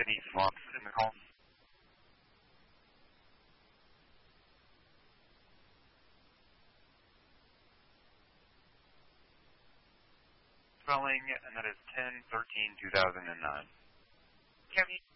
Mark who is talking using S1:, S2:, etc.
S1: City Fox in the call. Spelling, and that is 10/13/2009.
S2: County